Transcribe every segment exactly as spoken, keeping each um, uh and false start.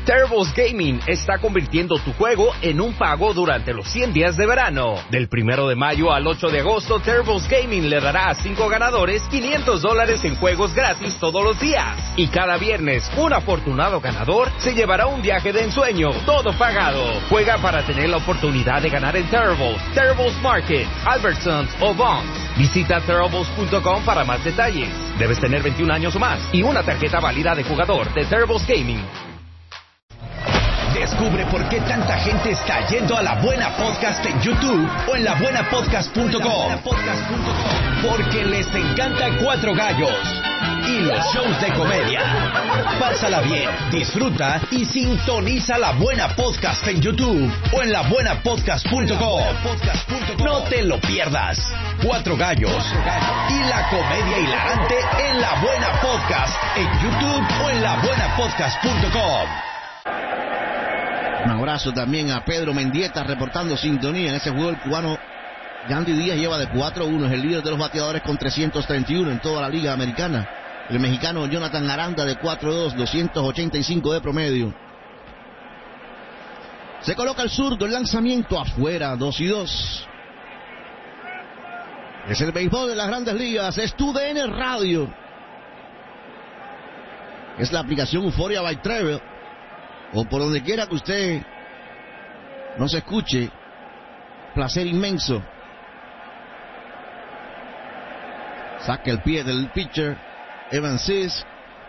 Terribles Gaming está convirtiendo tu juego en un pago durante los cien días de verano. Del primero de mayo al ocho de agosto, Terribles Gaming le dará a cinco ganadores quinientos dólares en juegos gratis todos los días. Y cada viernes, un afortunado ganador se llevará un viaje de ensueño, todo pagado. Juega para tener la oportunidad de ganar en Terribles, Terribles Market, Albertsons o Vons. Visita terribles punto com para más detalles. Debes tener veintiún años o más y una tarjeta válida de jugador de Terribles Gaming. Descubre por qué tanta gente está yendo a La Buena Podcast en YouTube o en la buena podcast punto com. Porque les encanta Cuatro Gallos y los shows de comedia. Pásala bien, disfruta y sintoniza La Buena Podcast en YouTube o en la buena podcast punto com. No te lo pierdas. Cuatro Gallos y la comedia hilarante en La Buena Podcast en YouTube o en la buena podcast punto com. Un abrazo también a Pedro Mendieta reportando sintonía en ese juego. El cubano Yandy Díaz lleva de cuatro a uno, es el líder de los bateadores con trescientos treinta y uno en toda la liga americana. El mexicano Jonathan Aranda de cuatro a dos, doscientos ochenta y cinco de promedio. Se coloca el zurdo, el lanzamiento afuera, dos y dos. Es el béisbol de las Grandes Ligas, es tu D N Radio. Es la aplicación Euphoria by Travel. O por donde quiera que usted nos escuche, placer inmenso. Saca el pie del pitcher Evan Sisk.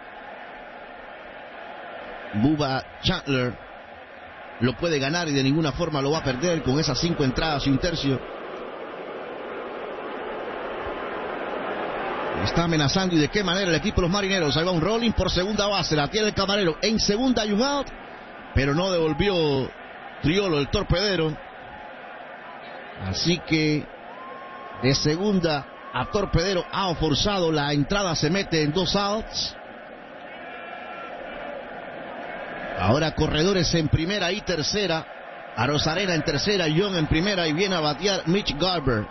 Bubba Chandler lo puede ganar y de ninguna forma lo va a perder con esas cinco entradas y un tercio. Está amenazando y de qué manera el equipo de los Marineros. Ahí va un rolling por segunda base, la tiene el Camarero en segunda y un out. Pero no devolvió Triolo, el torpedero. Así que de segunda a torpedero out forzado. La entrada se mete en dos outs. Ahora corredores en primera y tercera. A Rosarena en tercera, Young en primera y viene a batear Mitch Garber.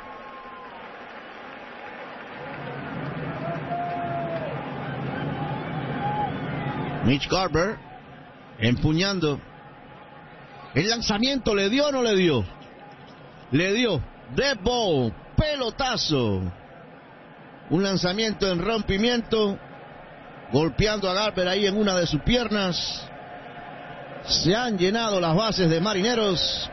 Mitch Garber empuñando. El lanzamiento, ¿le dio o no le dio? Le dio. Dead ball, pelotazo. Un lanzamiento en rompimiento, golpeando a Garber ahí en una de sus piernas. Se han llenado las bases de Marineros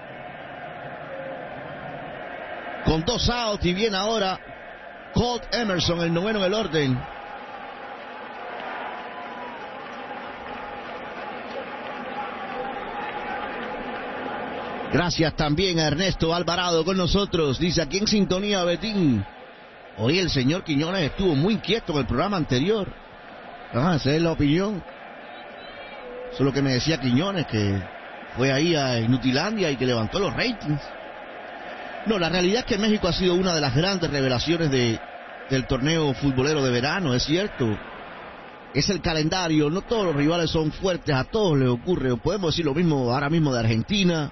con dos outs y viene ahora Colt Emerson, el noveno en el orden. Gracias también a Ernesto Alvarado con nosotros. Dice aquí en sintonía Betín. Hoy el señor Quiñones estuvo muy inquieto en el programa anterior. Ah, esa es la opinión. Eso es lo que me decía Quiñones, que fue ahí a Inutilandia y que levantó los ratings. No, la realidad es que México ha sido una de las grandes revelaciones de, del torneo futbolero de verano, es cierto. Es el calendario, no todos los rivales son fuertes, a todos les ocurre. Podemos decir lo mismo ahora mismo de Argentina,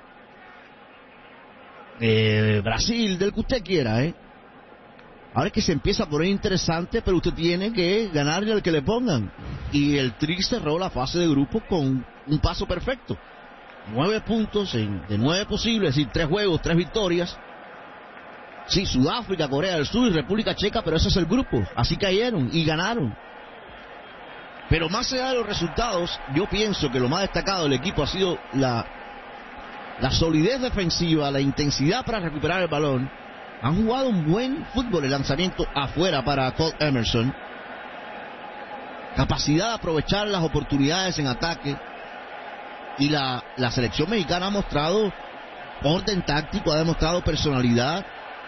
de Brasil, del que usted quiera, ¿eh? Ahora es que se empieza a poner interesante, pero usted tiene que ganarle al que le pongan. Y el Tri cerró la fase de grupo con un paso perfecto. Nueve puntos en, de nueve posibles, es decir, tres juegos, tres victorias. Sí, Sudáfrica, Corea del Sur y República Checa, pero ese es el grupo. Así cayeron y ganaron. Pero más allá de los resultados, yo pienso que lo más destacado del equipo ha sido la... la solidez defensiva, la intensidad para recuperar el balón. Han jugado un buen fútbol, el lanzamiento afuera para Colt Emerson. Capacidad de aprovechar las oportunidades en ataque. Y la, la selección mexicana ha mostrado orden táctico, ha demostrado personalidad.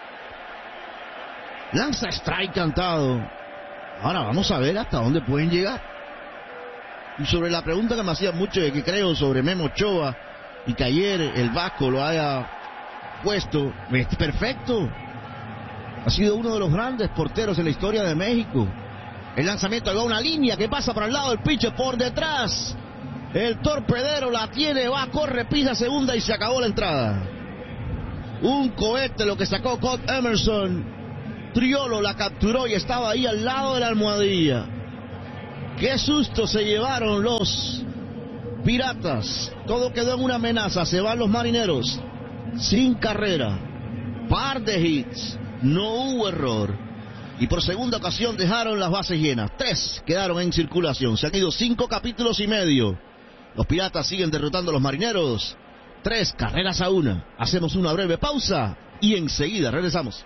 Lanza strike cantado. Ahora vamos a ver hasta dónde pueden llegar. Y sobre la pregunta que me hacían mucho de que creo sobre Memo Ochoa, y que ayer el Vasco lo haya puesto, es perfecto. Ha sido uno de los grandes porteros en la historia de México. El lanzamiento va a una línea que pasa para el lado del pitcher por detrás. El torpedero la tiene, va, corre, pisa segunda y se acabó la entrada. Un cohete lo que sacó Colt Emerson. Triolo la capturó y estaba ahí al lado de la almohadilla. Qué susto se llevaron los Piratas. Todo quedó en una amenaza. Se van los Marineros. Sin carrera. Par de hits. No hubo error. Y por segunda ocasión dejaron las bases llenas. Tres quedaron en circulación. Se han ido cinco capítulos y medio. Los Piratas siguen derrotando a los Marineros. Tres carreras a una. Hacemos una breve pausa y enseguida regresamos.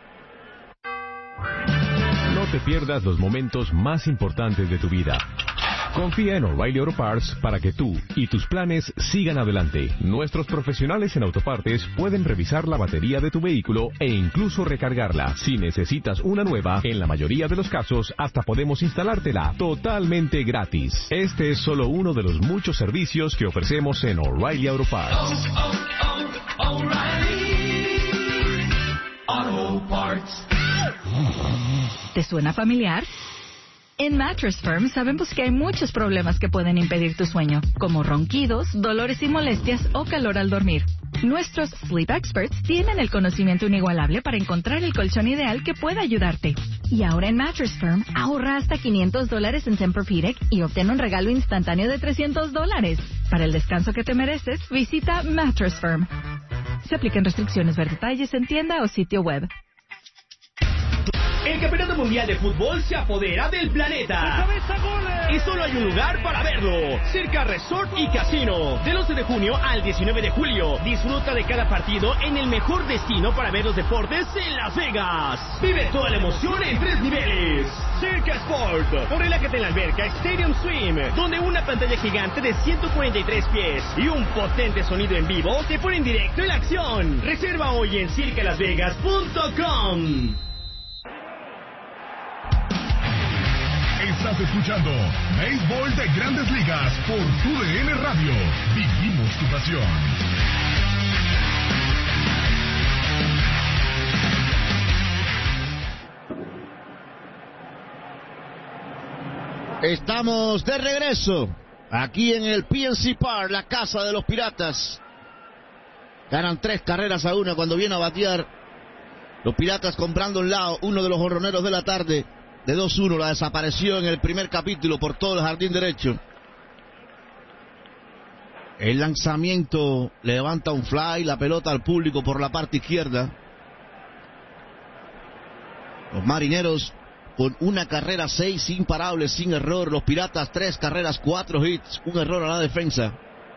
No te pierdas los momentos más importantes de tu vida. Confía en O'Reilly Auto Parts para que tú y tus planes sigan adelante. Nuestros profesionales en autopartes pueden revisar la batería de tu vehículo e incluso recargarla. Si necesitas una nueva, en la mayoría de los casos hasta podemos instalártela totalmente gratis. Este es solo uno de los muchos servicios que ofrecemos en O'Reilly Auto Parts. Oh, oh, oh, O'Reilly Auto Parts. ¿Te suena familiar? En Mattress Firm sabemos que hay muchos problemas que pueden impedir tu sueño, como ronquidos, dolores y molestias o calor al dormir. Nuestros Sleep Experts tienen el conocimiento inigualable para encontrar el colchón ideal que pueda ayudarte. Y ahora en Mattress Firm, ahorra hasta quinientos dólares en Tempur-Pedic y obtén un regalo instantáneo de trescientos dólares. Para el descanso que te mereces, visita Mattress Firm. Se aplican restricciones, ver detalles en tienda o sitio web. El Campeonato Mundial de Fútbol se apodera del planeta. Y solo hay un lugar para verlo. Circa Resort y Casino. Del once de junio al diecinueve de julio. Disfruta de cada partido en el mejor destino para ver los deportes en Las Vegas. Vive toda la emoción en tres niveles. Circa Sport. O relájate en la alberca Stadium Swim, donde una pantalla gigante de ciento cuarenta y tres pies y un potente sonido en vivo te ponen directo en la acción. Reserva hoy en circa las vegas punto com. Estás escuchando Béisbol de Grandes Ligas por U D N Radio. Vivimos tu pasión. Estamos de regreso aquí en el P N C Park, la casa de los Piratas. Ganan tres carreras a una cuando viene a batear los Piratas con Brandon Lowe, uno de los jonroneros de la tarde. De dos uno, la desapareció en el primer capítulo por todo el jardín derecho. El lanzamiento levanta un fly, la pelota al público por la parte izquierda. Los Marineros con una carrera, seis imparables sin error. Los Piratas tres carreras, cuatro hits, un error a la defensa.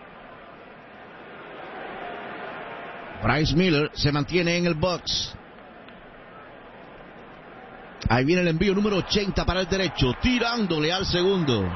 Bryce Miller se mantiene en el box. Ahí viene el envío número ochenta para el derecho, tirándole al segundo.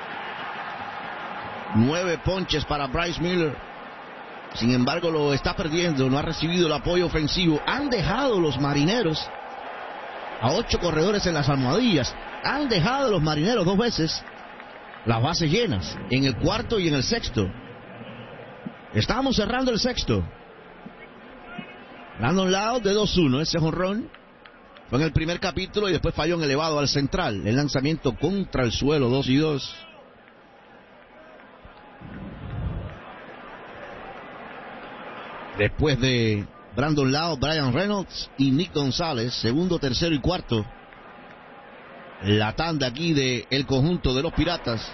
Nueve ponches para Bryce Miller. Sin embargo, lo está perdiendo, no ha recibido el apoyo ofensivo. Han dejado los Marineros a ocho corredores en las almohadillas. Han dejado los Marineros dos veces las bases llenas, en el cuarto y en el sexto. Estamos cerrando el sexto. Brandon Lowe de dos uno, ese jonrón fue en el primer capítulo y después falló en elevado al central. El lanzamiento contra el suelo, dos y dos. Después de Brandon Lowe, Bryan Reynolds y Nick González, segundo, tercero y cuarto. La tanda aquí de el conjunto de los Piratas.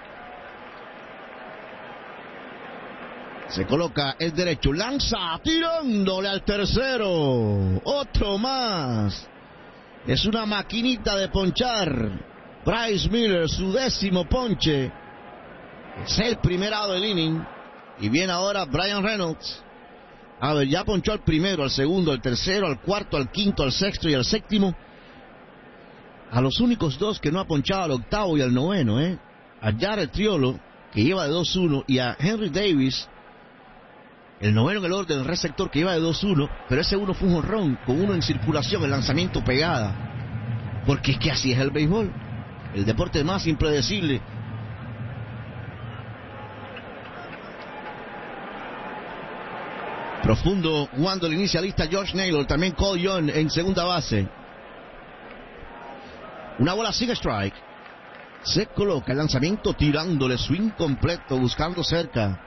Se coloca el derecho, lanza, tirándole al tercero. Otro más. Es una maquinita de ponchar. Bryce Miller, su décimo ponche. Es el primer out del inning. Y viene ahora Bryan Reynolds. A ver, ya ponchó al primero, al segundo, al tercero, al cuarto, al quinto, al sexto y al séptimo. A los únicos dos que no ha ponchado, al octavo y al noveno, ¿eh? A Jared Triolo, que lleva de dos uno, y a Henry Davis, el noveno en el orden, el receptor, que iba de dos uno, pero ese uno fue un jonrón, con uno en circulación, el lanzamiento pegada. Porque es que así es el béisbol, el deporte más impredecible. Profundo jugando el inicialista George Naylor, también Cole Young en segunda base. Una bola sin strike. Se coloca el lanzamiento tirándole swing completo, buscando cerca.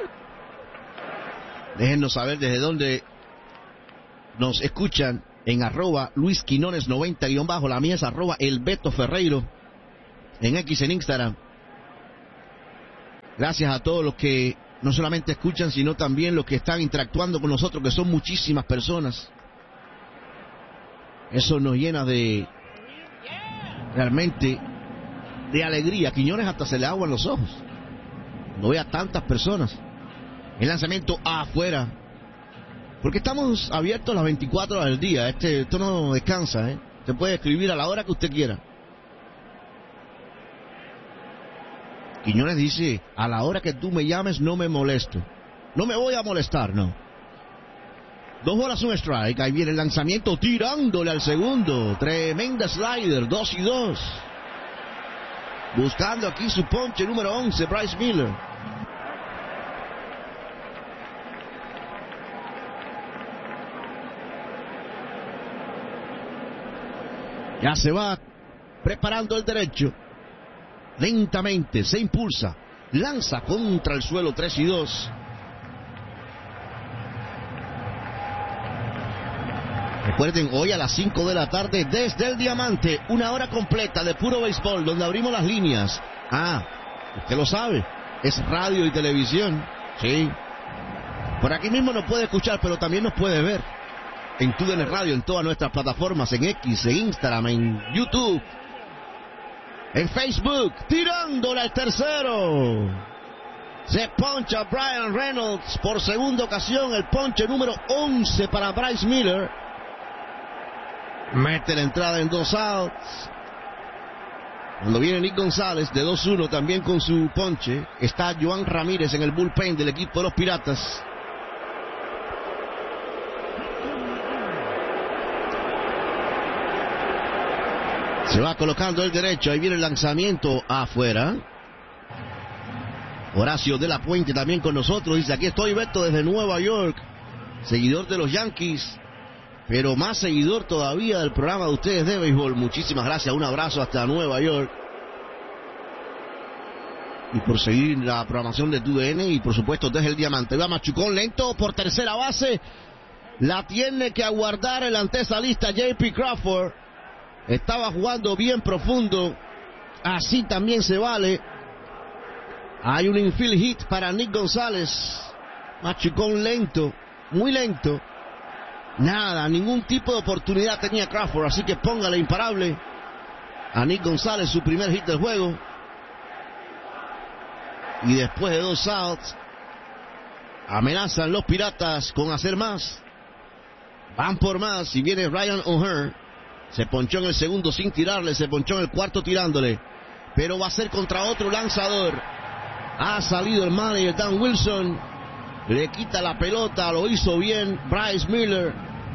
Déjennos saber desde dónde nos escuchan en arroba Luis Quinones noventa guión bajo. La mía es arroba El Beto Ferreiro en X en Instagram. Gracias a todos los que no solamente escuchan, sino también los que están interactuando con nosotros, que son muchísimas personas. Eso nos llena de, realmente, de alegría. Quiñones hasta se le aguan los ojos. No vea tantas personas. El lanzamiento afuera. Porque estamos abiertos las veinticuatro horas del día. Este, esto no descansa, ¿eh? Se puede escribir a la hora que usted quiera. Quiñones dice, a la hora que tú me llames no me molesto. No me voy a molestar, no. Dos bolas, un strike. Ahí viene el lanzamiento tirándole al segundo. Tremenda slider, dos y dos. Buscando aquí su ponche número once, Bryce Miller. Ya se va preparando el derecho. Lentamente se impulsa. Lanza contra el suelo, tres y dos. Recuerden, hoy a las cinco de la tarde, desde el Diamante, una hora completa de puro béisbol, donde abrimos las líneas. Ah, usted lo sabe, es radio y televisión. Sí. Por aquí mismo nos puede escuchar, pero también nos puede ver en T U D N Radio, en todas nuestras plataformas, en X, en Instagram, en YouTube, en Facebook. Tirándole al tercero. Se poncha Bryan Reynolds por segunda ocasión, el ponche número once para Bryce Miller. Mete la entrada en dos outs. Cuando viene Nick González de dos uno también con su ponche, está Joan Ramírez en el bullpen del equipo de los Piratas. Se va colocando el derecho, ahí viene el lanzamiento afuera. Horacio de la Puente también con nosotros, dice, aquí estoy Beto desde Nueva York, seguidor de los Yankees, pero más seguidor todavía del programa de ustedes de béisbol. Muchísimas gracias, un abrazo hasta Nueva York. Y por seguir la programación de T U D N y por supuesto desde el Diamante. Va Machucón lento por tercera base. La tiene que aguardar el antesalista J P Crawford. Estaba jugando bien profundo. Así también se vale. Hay un infield hit para Nick González. Machucón lento, muy lento. Nada, ningún tipo de oportunidad tenía Crawford, así que póngale imparable a Nick González, su primer hit del juego. Y después de dos outs, amenazan los Piratas con hacer más. Van por más y viene Ryan O'Hearn. Se ponchó en el segundo sin tirarle, se ponchó en el cuarto tirándole. Pero va a ser contra otro lanzador. Ha salido el manager Dan Wilson. Le quita la pelota, lo hizo bien Bryce Miller.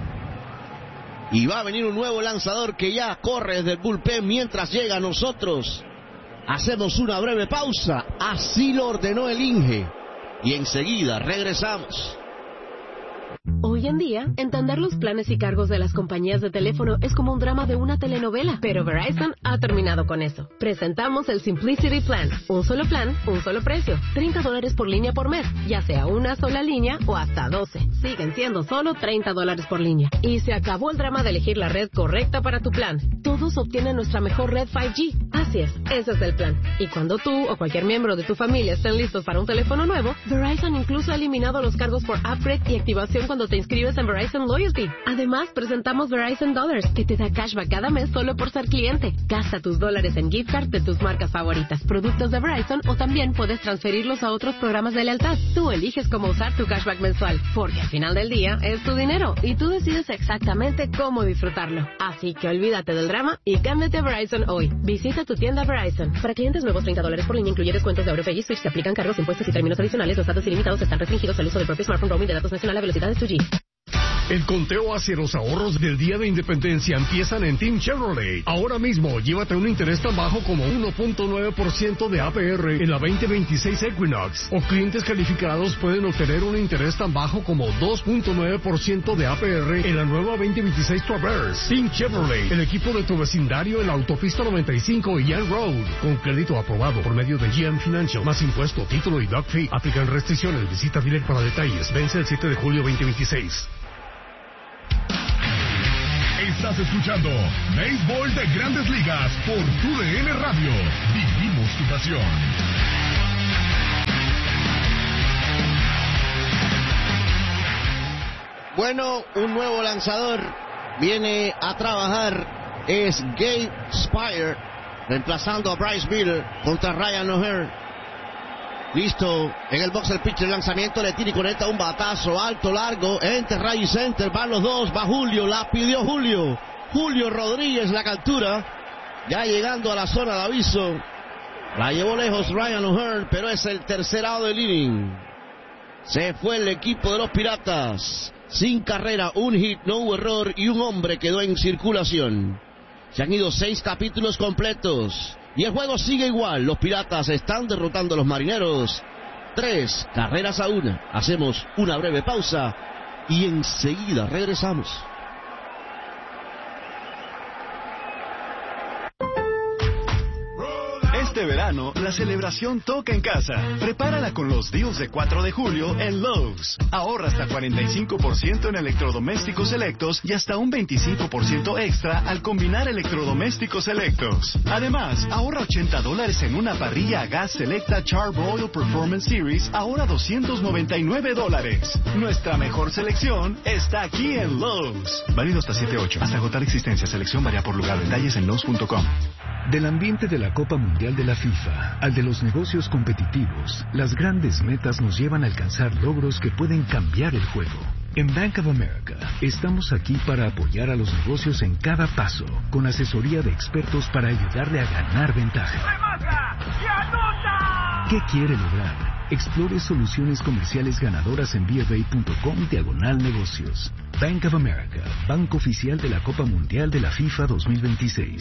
Y va a venir un nuevo lanzador que ya corre desde el bullpen mientras llega a nosotros. Hacemos una breve pausa. Así lo ordenó el Inge. Y enseguida regresamos. Hoy en día, entender los planes y cargos de las compañías de teléfono es como un drama de una telenovela, pero Verizon ha terminado con eso. Presentamos el Simplicity Plan, un solo plan, un solo precio, treinta dólares por línea por mes, ya sea una sola línea o hasta doce. Siguen siendo solo treinta dólares por línea. Y se acabó el drama de elegir la red correcta para tu plan. Todos obtienen nuestra mejor red cinco G. Así es, ese es el plan. Y cuando tú o cualquier miembro de tu familia estén listos para un teléfono nuevo, Verizon incluso ha eliminado los cargos por upgrade y activación cuando te inscribes en Verizon Loyalty. Además, presentamos Verizon Dollars, que te da cashback cada mes solo por ser cliente. Gasta tus dólares en gift cards de tus marcas favoritas, productos de Verizon, o también puedes transferirlos a otros programas de lealtad. Tú eliges cómo usar tu cashback mensual, porque al final del día es tu dinero y tú decides exactamente cómo disfrutarlo. Así que olvídate del drama y cámbiate a Verizon hoy. Visita tu tienda Verizon. Para clientes nuevos, treinta dólares por línea, incluye descuentos de AutoPay y Switch. Se aplican cargos, impuestos y términos adicionales. Los datos ilimitados están restringidos al uso del propio smartphone roaming de datos nacional a velocidades dos G. El conteo hacia los ahorros del Día de Independencia empiezan en Team Chevrolet. Ahora mismo, llévate un interés tan bajo como uno punto nueve por ciento de A P R en la veinte veintiséis Equinox. O clientes calificados pueden obtener un interés tan bajo como dos punto nueve por ciento de A P R en la nueva veinte veintiséis Traverse. Team Chevrolet, el equipo de tu vecindario en la autopista noventa y cinco y Young Road. Con crédito aprobado por medio de G M Financial. Más impuesto, título y doc fee. Aplican restricciones. Visita dealer para detalles. Vence el siete de julio veinte veintiséis. Estás escuchando Béisbol de Grandes Ligas por T U D N Radio. Vivimos tu pasión. Bueno, un nuevo lanzador viene a trabajar. Es Gabe Spire, reemplazando a Bryce Miller contra Ryan O'Hearn. Listo, en el box el pitch, el lanzamiento, le tira y conecta un batazo alto, largo, entre right y center, van los dos, va Julio, la pidió Julio. Julio Rodríguez la captura, ya llegando a la zona de aviso. La llevó lejos Ryan O'Hearn, pero es el tercer out del inning. Se fue el equipo de los Piratas. Sin carrera, un hit, no hubo error y un hombre quedó en circulación. Se han ido seis capítulos completos y el juego sigue igual. Los Piratas están derrotando a los Marineros. Tres carreras a una. Hacemos una breve pausa y enseguida regresamos. Este verano, la celebración toca en casa. Prepárala con los deals de cuatro de julio en Lowe's. Ahorra hasta cuarenta y cinco por ciento en electrodomésticos selectos y hasta un veinticinco por ciento extra al combinar electrodomésticos selectos. Además, ahorra ochenta dólares en una parrilla a gas selecta Char-Broil Performance Series, ahora doscientos noventa y nueve dólares. Nuestra mejor selección está aquí en Lowe's. Válido hasta siete ocho. Hasta agotar existencia. Selección varía por lugar. Detalles en Lowe's punto com. Del ambiente de la Copa Mundial de la FIFA al de los negocios competitivos, las grandes metas nos llevan a alcanzar logros que pueden cambiar el juego. En Bank of America estamos aquí para apoyar a los negocios en cada paso, con asesoría de expertos para ayudarle a ganar ventaja. ¿Qué quiere lograr? Explore soluciones comerciales ganadoras en bofA.com diagonal negocios. Bank of America, banco oficial de la Copa Mundial de la FIFA dos mil veintiséis.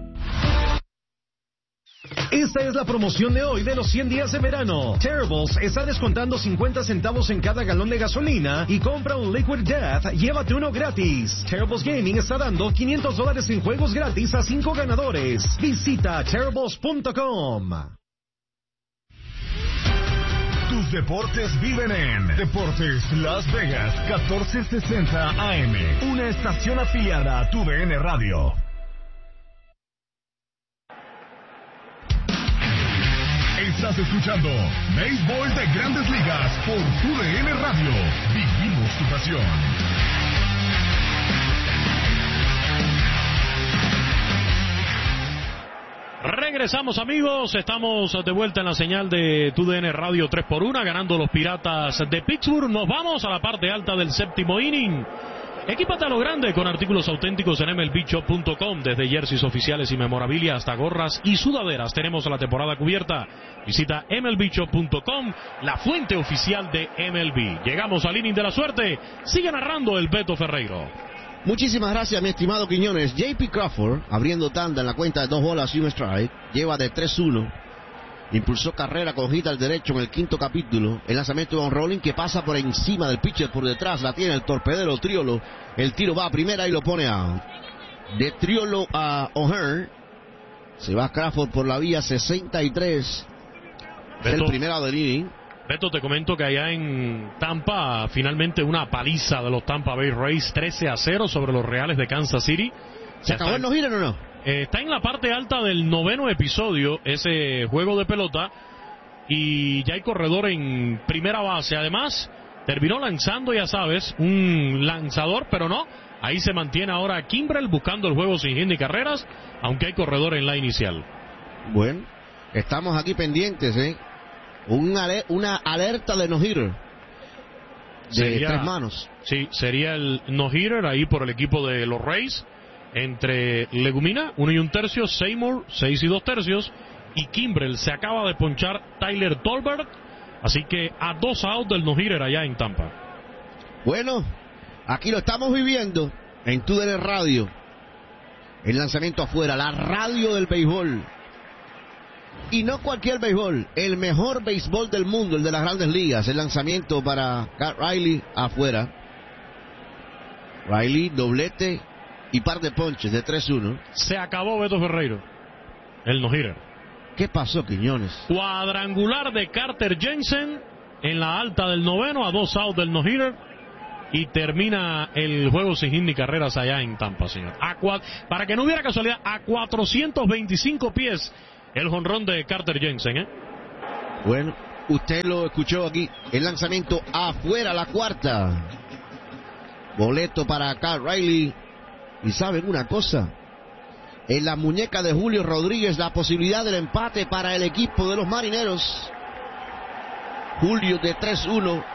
Esta es la promoción de hoy de los cien días de verano. Terribles está descontando cincuenta centavos en cada galón de gasolina y compra un Liquid Death, llévate uno gratis. Terribles Gaming está dando quinientos dólares en juegos gratis a cinco ganadores. Visita terribles punto com. Tus deportes viven en Deportes Las Vegas catorce sesenta A M, una estación afiliada a Tu D N Radio. Estás escuchando Béisbol de Grandes Ligas por Tu D N Radio. Vivimos tu pasión. Regresamos, amigos, estamos de vuelta en la señal de Tu D N Radio tres por uno, ganando los Piratas de Pittsburgh. Nos vamos a la parte alta del séptimo inning. Equípate a lo grande con artículos auténticos en M L B shop punto com, desde jerseys oficiales y memorabilia hasta gorras y sudaderas. Tenemos la temporada cubierta. Visita M L B shop punto com, la fuente oficial de M L B. Llegamos al inning de la suerte. Sigue narrando el Beto Ferreiro. Muchísimas gracias, mi estimado Quiñones. J P Crawford, abriendo tanda en la cuenta de dos bolas y un strike, lleva de tres uno. Impulsó carrera con hit al derecho en el quinto capítulo. El lanzamiento de Von Rolling que pasa por encima del pitcher por detrás. La tiene el torpedero Triolo. El tiro va a primera y lo pone out. De Triolo a O'Hearn. Se va Crawford por la vía sesenta y tres. Es el primero del inning. Beto, te comento que allá en Tampa, finalmente una paliza de los Tampa Bay Rays, trece a cero sobre los Reales de Kansas City. ¿Se acabó el no-hitter o no? Eh, está en la parte alta del noveno episodio ese juego de pelota y ya hay corredor en primera base. Además, terminó lanzando, ya sabes, un lanzador, pero no. Ahí se mantiene ahora Kimbrel buscando el juego sin hit ni carreras, aunque hay corredor en la inicial. Bueno, estamos aquí pendientes, ¿eh? Un ale- una alerta de no-hitter de Sería, tres manos. Sí, sería el no-hitter ahí por el equipo de los Rays. Entre Legumina, uno y un tercio, Seymour, seis y dos tercios, y Kimbrel. Se acaba de ponchar Tyler Tolbert, así que a dos outs del no-hitter allá en Tampa. Bueno, aquí lo estamos viviendo en Tu D N Radio. El lanzamiento afuera, la radio del béisbol. Y no cualquier béisbol, el mejor béisbol del mundo, el de las grandes ligas. El lanzamiento para Garrett Riley afuera. Riley, doblete y par de ponches de tres uno. Se acabó Beto Ferreiro, el no-hitter. ¿Qué pasó, Quiñones? Cuadrangular de Carter Jensen en la alta del noveno, a dos outs del no-hitter. Y termina el juego sin hit ni carreras allá en Tampa, señor. A cua- para que no hubiera casualidad, a cuatrocientos veinticinco pies el jonrón de Carter Jensen, ¿eh? Bueno, usted lo escuchó aquí. El lanzamiento afuera, la cuarta. Boleto para Cat Riley. Y saben una cosa, en la muñeca de Julio Rodríguez la posibilidad del empate para el equipo de los Marineros. Julio de tres uno.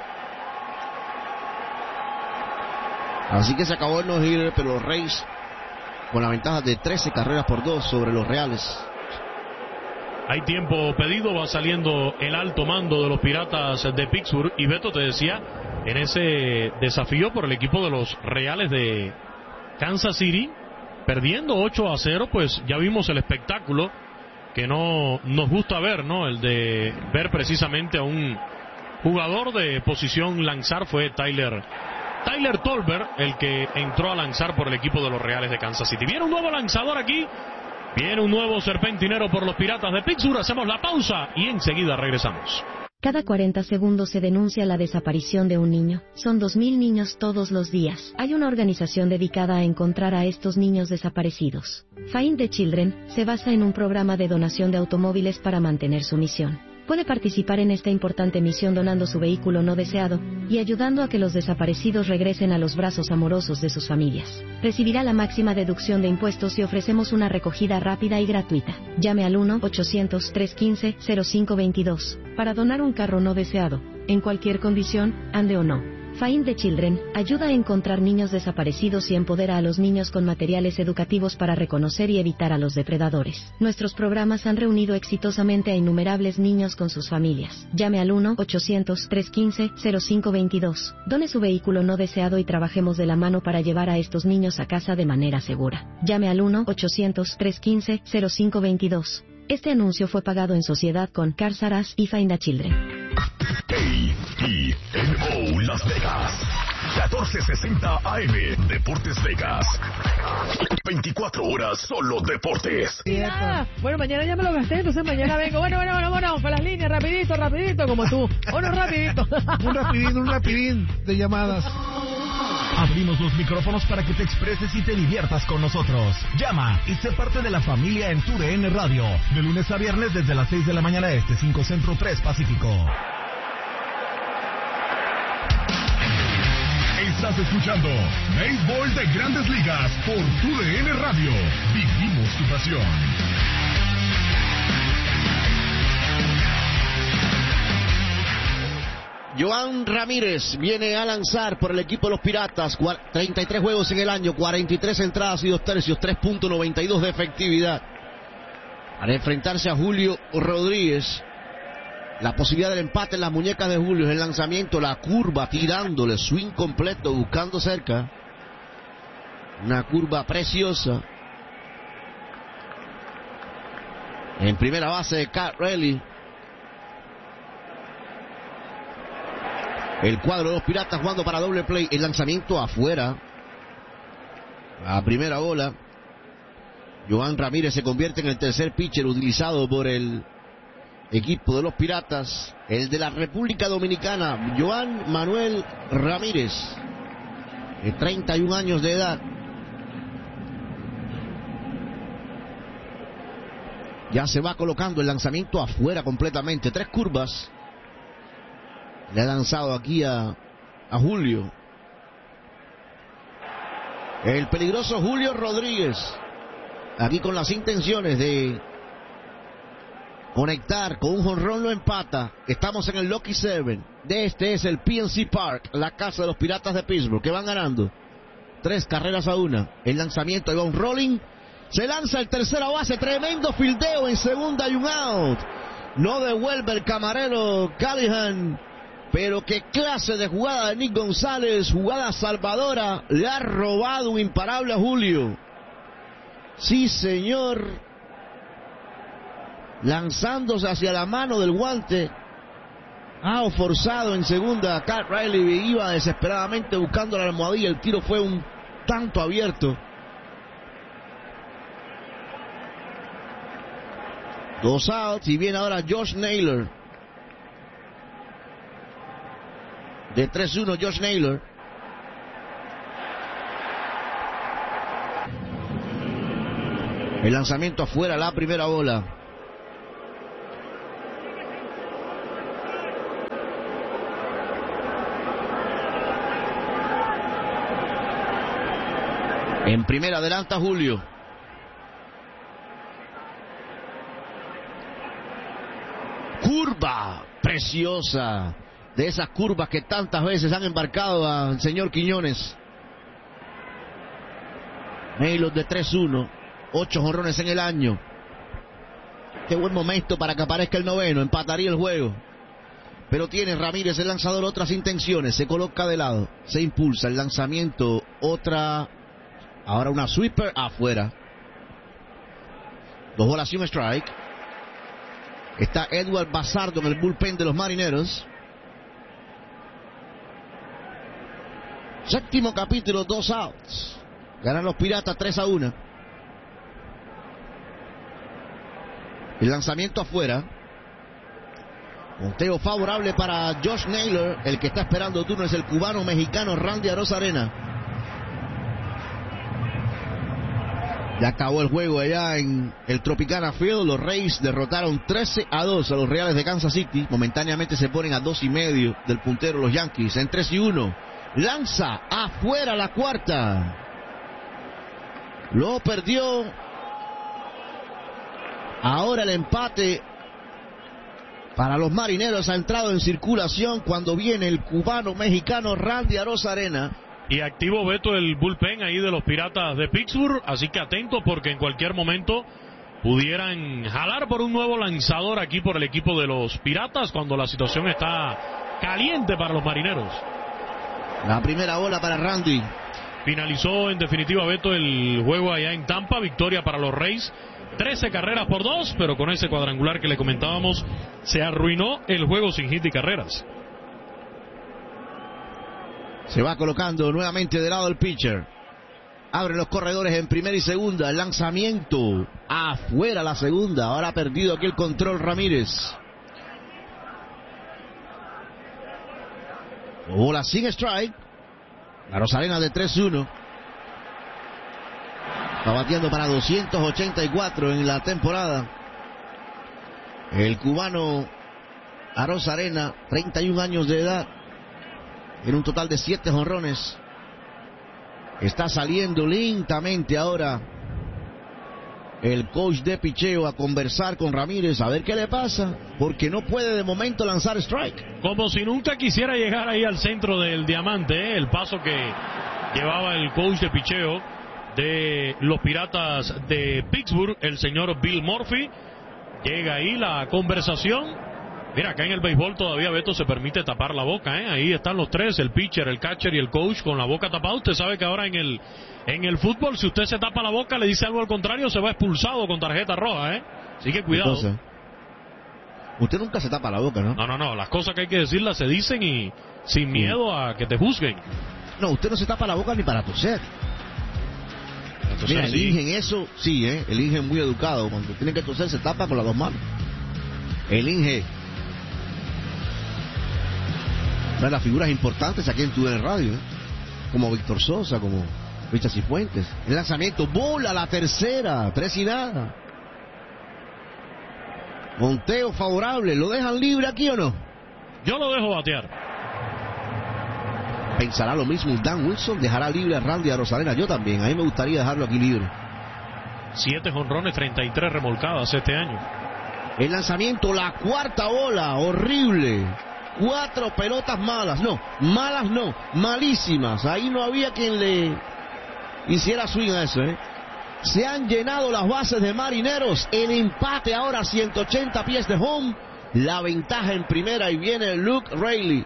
Así que se acabó el no-hitter, pero los Rays con la ventaja de trece carreras por dos sobre los Reales. Hay tiempo pedido, va saliendo el alto mando de los Piratas de Pittsburgh. Y Beto, te decía, en ese desafío por el equipo de los Reales de Kansas City, perdiendo ocho a cero, pues ya vimos el espectáculo que no nos gusta ver, ¿no? El de ver precisamente a un jugador de posición lanzar. Fue Tyler Tyler Tolbert el que entró a lanzar por el equipo de los Reales de Kansas City. Viene un nuevo lanzador aquí, viene un nuevo serpentinero por los Piratas de Pittsburgh. Hacemos la pausa y enseguida regresamos. Cada cuarenta segundos se denuncia la desaparición de un niño. Son dos mil niños todos los días. Hay una organización dedicada a encontrar a estos niños desaparecidos. Find the Children se basa en un programa de donación de automóviles para mantener su misión. Puede participar en esta importante misión donando su vehículo no deseado y ayudando a que los desaparecidos regresen a los brazos amorosos de sus familias. Recibirá la máxima deducción de impuestos y ofrecemos una recogida rápida y gratuita. Llame al uno ochocientos, trescientos quince, cero cinco veintidós para donar un carro no deseado, en cualquier condición, ande o no. Find the Children ayuda a encontrar niños desaparecidos y empodera a los niños con materiales educativos para reconocer y evitar a los depredadores. Nuestros programas han reunido exitosamente a innumerables niños con sus familias. Llame al uno ochocientos, trescientos quince, cero cinco veintidós. Done su vehículo no deseado y trabajemos de la mano para llevar a estos niños a casa de manera segura. Llame al uno ochocientos, trescientos quince, cero cinco veintidós. Este anuncio fue pagado en sociedad con Cars R Us y Find the Children. A E N O Las Vegas, catorce sesenta A M, Deportes Vegas. veinticuatro horas solo deportes. Ah, bueno, mañana ya me lo gasté, entonces mañana vengo. Bueno, bueno, bueno, bueno, para las líneas, rapidito, rapidito, como tú. Bueno, rapidito. Un rapidín, un rapidín de llamadas. Abrimos los micrófonos para que te expreses y te diviertas con nosotros. Llama y sé parte de la familia en tu D N Radio. De lunes a viernes desde las seis de la mañana este, cinco Centro, tres Pacífico. Estás escuchando Béisbol de Grandes Ligas por tu D N Radio. Vivimos tu pasión. Joan Ramírez viene a lanzar por el equipo de los Piratas. treinta y tres juegos en el año, cuarenta y tres entradas y dos tercios, tres punto noventa y dos de efectividad. Para enfrentarse a Julio Rodríguez. La posibilidad del empate en las muñecas de Julio. El lanzamiento, la curva, tirándole, swing completo, buscando cerca. Una curva preciosa. En primera base de Cat Riley. El cuadro de los Piratas jugando para doble play. El lanzamiento afuera. A primera bola. Joan Ramírez se convierte en el tercer pitcher utilizado por el equipo de los Piratas. El de la República Dominicana, Joan Manuel Ramírez, de treinta y un años de edad. Ya se va colocando el lanzamiento afuera completamente. Tres curvas. Le ha lanzado aquí a, a Julio. El peligroso Julio Rodríguez. Aquí con las intenciones de conectar con un jonrón, lo empata. Estamos en el Lucky Seven. De este es el P N C Park, la casa de los Piratas de Pittsburgh, que van ganando tres carreras a una. El lanzamiento, ahí va un rolling. Se lanza el tercera base. Tremendo fildeo en segunda y un out. No devuelve el camarero Callahan. Pero qué clase de jugada de Nick González, jugada salvadora, le ha robado un imparable a Julio. Sí, señor. Lanzándose hacia la mano del guante. Ah, forzado en segunda. Cat Riley iba desesperadamente buscando la almohadilla. El tiro fue un tanto abierto. Dos outs y viene ahora Josh Naylor. De tres uno Josh Naylor. El lanzamiento afuera, la primera bola. En primera adelanta Julio. Curva preciosa. De esas curvas que tantas veces han embarcado al señor Quiñones. Naylor de tres uno. Ocho jonrones en el año. Qué buen momento para que aparezca el noveno. Empataría el juego. Pero tiene Ramírez, el lanzador, otras intenciones. Se coloca de lado. Se impulsa el lanzamiento. Otra. Ahora una sweeper afuera. Dos bolas y un strike. Está Edward Bazardo en el bullpen de los Marineros. Séptimo capítulo, dos outs. Ganan los Piratas tres a uno. El lanzamiento afuera. Conteo favorable para Josh Naylor. El que está esperando turno es el cubano mexicano Randy Arozarena. Ya acabó el juego allá en el Tropicana Field. Los Rays derrotaron trece a dos a los Reales de Kansas City. Momentáneamente se ponen a dos y medio del puntero los Yankees en tres y uno. Lanza afuera la cuarta. Lo perdió. Ahora el empate para los Marineros ha entrado en circulación cuando viene el cubano mexicano Randy Arozarena. Y activo Beto el bullpen ahí de los Piratas de Pittsburgh, así que atento porque en cualquier momento pudieran jalar por un nuevo lanzador aquí por el equipo de los Piratas cuando la situación está caliente para los Marineros. La primera bola para Randy. Finalizó en definitiva Beto el juego allá en Tampa, victoria para los Rays. trece carreras por dos, pero con ese cuadrangular que le comentábamos se arruinó el juego sin hit y carreras. Se va colocando nuevamente de lado el pitcher. Abren los corredores en primera y segunda. El lanzamiento afuera la segunda. Ahora ha perdido aquí el control Ramírez. Bola sin strike. Arozarena de tres uno. Está batiendo para doscientos ochenta y cuatro en la temporada. El cubano Arozarena, treinta y un años de edad. En un total de siete jonrones. Está saliendo lentamente ahora el coach de picheo a conversar con Ramírez, a ver qué le pasa, porque no puede de momento lanzar strike. Como si nunca quisiera llegar ahí al centro del diamante, ¿eh? El paso que llevaba el coach de picheo de los Piratas de Pittsburgh, el señor Bill Murphy. Llega ahí la conversación. Mira, acá en el béisbol todavía Beto se permite tapar la boca, ¿eh? Ahí están los tres, el pitcher, el catcher y el coach con la boca tapada. Usted sabe que ahora en el en el fútbol, si usted se tapa la boca, le dice algo al contrario, se va expulsado con tarjeta roja, ¿eh? Así que cuidado. Entonces, usted nunca se tapa la boca, ¿no? No, no, no, las cosas que hay que decirlas se dicen y sin miedo a que te juzguen. No, usted no se tapa la boca ni para toser. Entonces, mira, el sí. Inge en eso, sí, ¿eh? El Inge es muy educado. Cuando tiene que toser se tapa con las dos manos. El Inge. Una de las figuras importantes aquí en tu radio, ¿eh? Como Víctor Sosa, como Richard Cifuentes. El lanzamiento, bola la tercera, tres y nada. Conteo favorable, ¿lo dejan libre aquí o no? Yo lo dejo batear. Pensará lo mismo Dan Wilson, dejará libre a Randy Arozarena. Yo también, a mí me gustaría dejarlo aquí libre. Siete jonrones, treinta y tres remolcadas este año. El lanzamiento, la cuarta bola, horrible. Cuatro pelotas malas, no, malas no, malísimas. Ahí no había quien le hiciera swing a eso, ¿eh? Se han llenado las bases de Marineros. El empate ahora a ciento ochenta pies de home. La ventaja en primera y viene Luke Raley.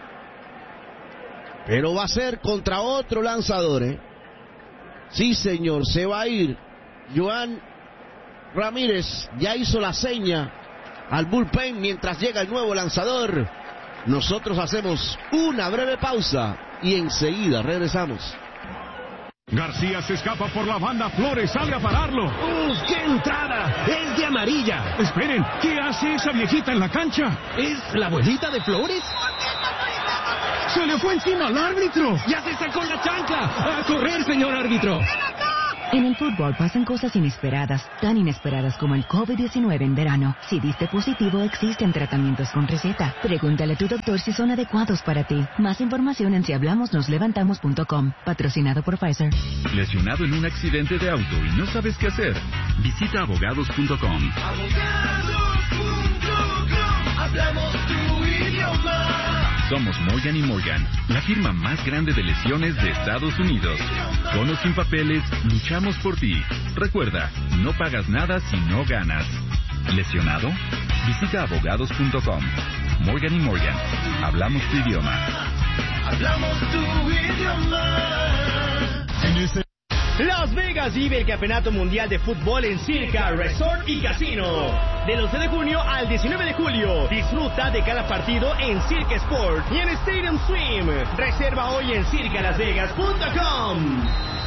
Pero va a ser contra otro lanzador, ¿eh? Sí, señor, se va a ir. Joan Ramírez ya hizo la seña al bullpen mientras llega el nuevo lanzador. Nosotros hacemos una breve pausa y enseguida regresamos. García se escapa por la banda, Flores sale a pararlo. ¡Uf, qué entrada! ¡Es de amarilla! Esperen, ¿qué hace esa viejita en la cancha? ¿Es la abuelita de Flores? ¡Se le fue encima al árbitro! ¡Ya se sacó la chancla! ¡A correr, señor árbitro! En el fútbol pasan cosas inesperadas, tan inesperadas como el COVID diecinueve en verano. Si diste positivo, existen tratamientos con receta. Pregúntale a tu doctor si son adecuados para ti. Más información en si hablamos nos levantamos punto com. Patrocinado por Pfizer. ¿Lesionado en un accidente de auto y no sabes qué hacer? Visita abogados punto com. Abogados punto com. Hablamos tu idioma. Somos Morgan y Morgan, la firma más grande de lesiones de Estados Unidos. Con o sin papeles, luchamos por ti. Recuerda, no pagas nada si no ganas. ¿Lesionado? Visita abogados punto com. Morgan y Morgan, hablamos tu idioma. Hablamos tu idioma. En ese... Las Vegas vive el Campeonato Mundial de Fútbol en Circa Resort y Casino. Del once de junio al diecinueve de julio. Disfruta de cada partido en Circa Sport y en Stadium Swim. Reserva hoy en circa las vegas punto com.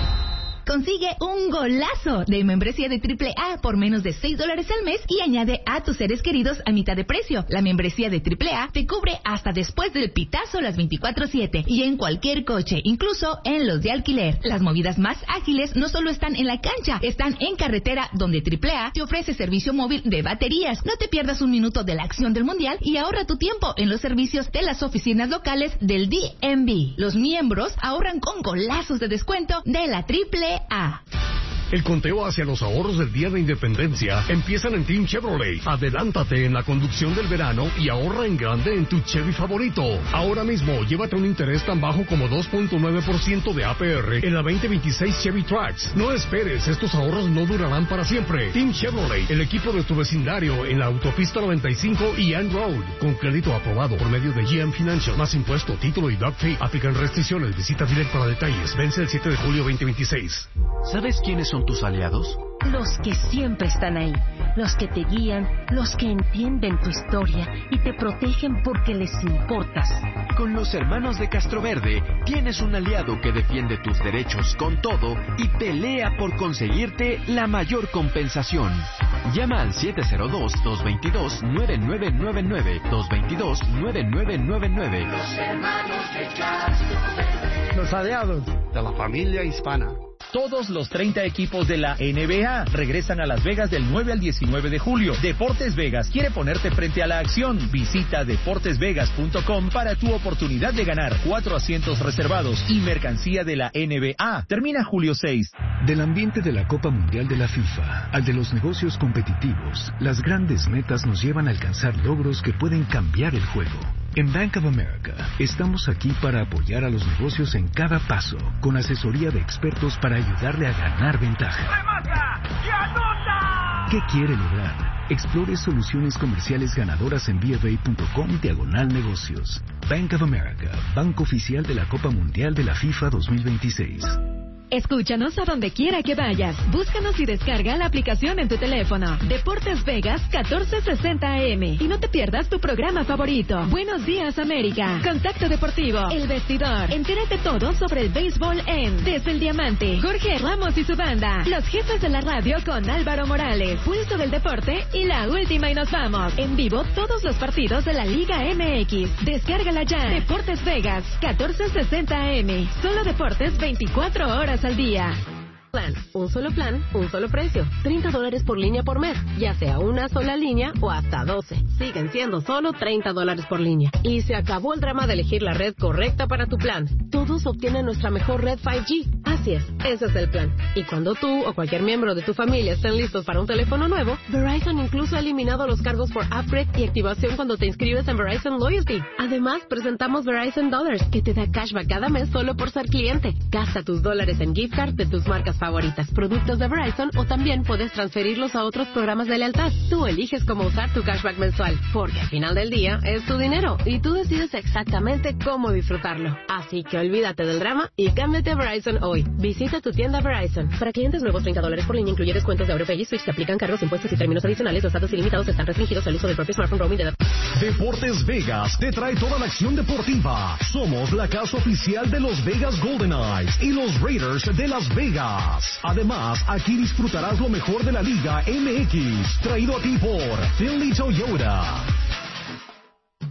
Consigue un golazo de membresía de triple A por menos de seis dólares al mes y añade a tus seres queridos a mitad de precio. La membresía de triple A te cubre hasta después del pitazo las veinticuatro siete y en cualquier coche, incluso en los de alquiler. Las movidas más ágiles no solo están en la cancha, están en carretera, donde triple A te ofrece servicio móvil de baterías. No te pierdas un minuto de la acción del mundial y ahorra tu tiempo en los servicios de las oficinas locales del D M V. Los miembros ahorran con golazos de descuento de la triple A. El conteo hacia los ahorros del Día de Independencia empiezan en Team Chevrolet. Adelántate en la conducción del verano y ahorra en grande en tu Chevy favorito. Ahora mismo, llévate un interés tan bajo como dos punto nueve por ciento de A P R en la veinte veintiséis Chevy Trax. No esperes, estos ahorros no durarán para siempre. Team Chevrolet, el equipo de tu vecindario en la autopista noventa y cinco y Ann Road. Con crédito aprobado por medio de G M Financial. Más impuesto, título y doc fee. Aplican restricciones. Visita directo para detalles. Vence el siete de julio veinte veintiséis. ¿Sabes quiénes son tus aliados? Los que siempre están ahí, los que te guían, los que entienden tu historia y te protegen porque les importas. Con los hermanos de Castroverde tienes un aliado que defiende tus derechos con todo y pelea por conseguirte la mayor compensación. Llama al siete cero dos, dos dos dos, nueve nueve nueve nueve, dos dos dos, nueve nueve nueve nueve. Los hermanos de Castroverde. Los aliados de la familia hispana. Todos los treinta equipos de la N B A regresan a Las Vegas del nueve al diecinueve de julio. Deportes Vegas quiere ponerte frente a la acción. Visita deportes vegas punto com para tu oportunidad de ganar cuatro asientos reservados y mercancía de la N B A. Termina julio seis. Del ambiente de la Copa Mundial de la FIFA al de los negocios competitivos, las grandes metas nos llevan a alcanzar logros que pueden cambiar el juego. En Bank of America estamos aquí para apoyar a los negocios en cada paso, con asesoría de expertos para ayudarle a ganar ventaja. ¡Remata y anota! ¿Qué quiere lograr? Explore soluciones comerciales ganadoras en B F A punto com diagonal negocios. Bank of America, banco oficial de la Copa Mundial de la FIFA dos mil veintiséis. Escúchanos a donde quiera que vayas. Búscanos y descarga la aplicación en tu teléfono. Deportes Vegas catorce sesenta A M. Y no te pierdas tu programa favorito. Buenos días, América. Contacto Deportivo. El Vestidor. Entérate todo sobre el béisbol en Desde el Diamante. Jorge Ramos y su banda. Los jefes de la radio con Álvaro Morales. Pulso del Deporte y la última y nos vamos. En vivo todos los partidos de la Liga M X. Descárgala ya. Deportes Vegas catorce sesenta A M. Solo deportes veinticuatro horas al día. Plan. Un solo plan, un solo precio. treinta dólares por línea por mes, ya sea una sola línea o hasta doce. Siguen siendo solo treinta dólares por línea. Y se acabó el drama de elegir la red correcta para tu plan. Todos obtienen nuestra mejor red cinco G. Así es, ese es el plan. Y cuando tú o cualquier miembro de tu familia estén listos para un teléfono nuevo, Verizon incluso ha eliminado los cargos por upgrade y activación cuando te inscribes en Verizon Loyalty. Además, presentamos Verizon Dollars, que te da cashback cada mes solo por ser cliente. Gasta tus dólares en gift card de tus marcas favoritas, productos de Verizon, o también puedes transferirlos a otros programas de lealtad. Tú eliges cómo usar tu cashback mensual, porque al final del día es tu dinero y tú decides exactamente cómo disfrutarlo. Así que olvídate del drama y cámbiate a Verizon hoy. Visita tu tienda Verizon. Para clientes nuevos, treinta dólares por línea incluye descuentos de AutoPay y Switch. Se aplican cargos, impuestos y términos adicionales. Los datos ilimitados están restringidos al uso del propio smartphone roaming de datos. Deportes Vegas te trae toda la acción deportiva. Somos la casa oficial de los Vegas Golden Knights y los Raiders de Las Vegas. Además, aquí disfrutarás lo mejor de la Liga M X, traído a ti por Finley Toyota.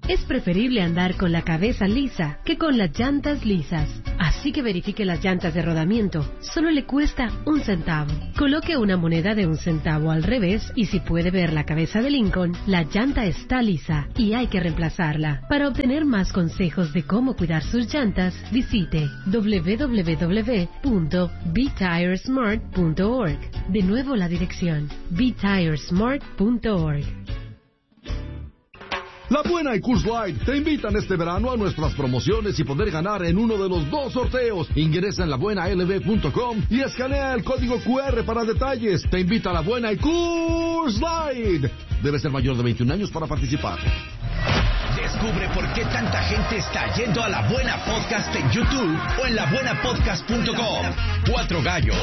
Es preferible andar con la cabeza lisa que con las llantas lisas. Así que verifique las llantas de rodamiento. Solo le cuesta un centavo. Coloque una moneda de un centavo al revés y si puede ver la cabeza de Lincoln, la llanta está lisa y hay que reemplazarla. Para obtener más consejos de cómo cuidar sus llantas, visite doble u doble u doble u punto be tire smart punto org. De nuevo la dirección be tire smart punto org. La Buena y Coors Light te invitan este verano a nuestras promociones y poder ganar en uno de los dos sorteos. Ingresa en la buena l b punto com y escanea el código Q R para detalles. Te invita a La Buena y Coors Light. Debe ser mayor de veintiún años para participar. Descubre por qué tanta gente está yendo a La Buena Podcast en YouTube o en la buena podcast punto com. Cuatro gallos